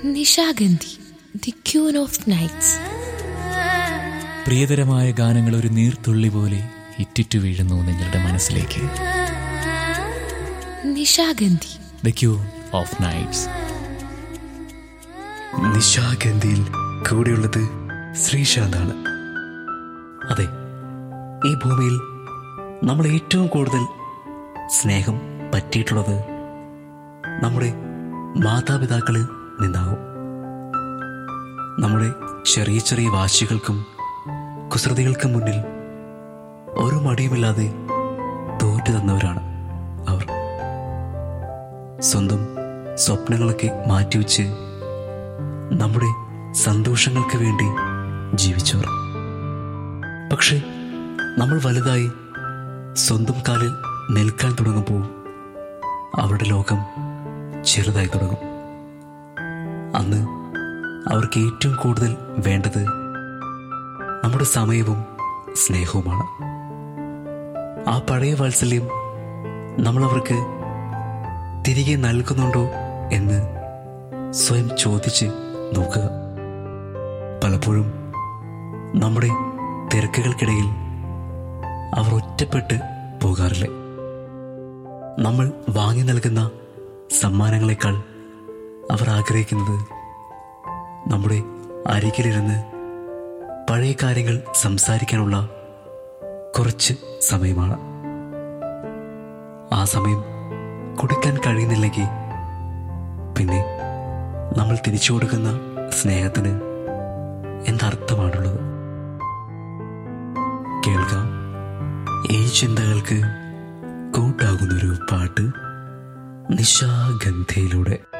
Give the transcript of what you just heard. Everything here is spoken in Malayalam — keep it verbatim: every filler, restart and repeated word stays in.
Nishagandhi, the queen of nights. പ്രിയതരമായ ഗാനങ്ങൾ ഒരു നീർത്തുള്ളി പോലെ ഇറ്റിറ്റു വീഴുന്നു നിങ്ങളുടെ മനസ്സിലേക്ക്. Nishagandhi, the queen of nights. നിശാഗന്ധിയിൽ കൂടെയുള്ളത് ശ്രീശാന്താണ്. അതെ, ഈ ഭൂമിയിൽ നമ്മൾ ഏറ്റവും കൂടുതൽ സ്നേഹം പറ്റിയിട്ടുള്ളത് നമ്മുടെ മാതാപിതാക്കളിൽ നിന്നാകും. നമ്മുടെ ചെറിയ ചെറിയ വാശികൾക്കും കുസൃതികൾക്കും മുന്നിൽ ഒരു മടിയുമില്ലാതെ തോറ്റു തന്നവരാണ് അവർ. സ്വന്തം സ്വപ്നങ്ങളൊക്കെ മാറ്റിവെച്ച് നമ്മുടെ സന്തോഷങ്ങൾക്ക് വേണ്ടി ജീവിച്ചവർ. പക്ഷെ നമ്മൾ വലുതായി സ്വന്തം കാലിൽ നിൽക്കാൻ തുടങ്ങുമ്പോൾ അവരുടെ ലോകം ചെറുതായി തുടങ്ങും. അന്ന് അവർക്ക് ഏറ്റവും കൂടുതൽ വേണ്ടത് നമ്മുടെ സമയവും സ്നേഹവുമാണ്. ആ പഴയ വാത്സല്യം നമ്മൾ അവർക്ക് തിരികെ നൽകുന്നുണ്ടോ എന്ന് സ്വയം ചോദിച്ച് നോക്കുക. പലപ്പോഴും നമ്മുടെ തിരക്കുകൾക്കിടയിൽ അവർ ഒറ്റപ്പെട്ട് പോകാറില്ലേ? നമ്മൾ വാങ്ങി നൽകുന്ന സമ്മാനങ്ങളെക്കാൾ അവർ ആഗ്രഹിക്കുന്നത് നമ്മുടെ അരികിലിരുന്ന് പഴയ കാര്യങ്ങൾ സംസാരിക്കാനുള്ള കുറച്ച് സമയമാണ്. ആ സമയം കൊടുക്കാൻ കഴിയുന്നില്ലെങ്കിൽ പിന്നെ നമ്മൾ തിരിച്ചു കൊടുക്കുന്ന സ്നേഹത്തിന് എന്തർത്ഥമാണുള്ളത്? കേൾക്കാം ഈ ചിന്തകൾക്ക് കൂട്ടാകുന്നൊരു പാട്ട് നിശാഗന്ധിയിലൂടെ.